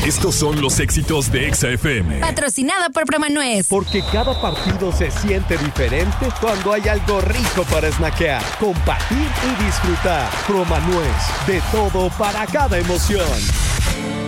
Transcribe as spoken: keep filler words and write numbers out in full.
Estos son los éxitos de Exa F M. Patrocinada por Promanuez. Porque cada partido se siente diferente cuando hay algo rico para snackear, compartir y disfrutar. Promanuez, de todo para cada emoción.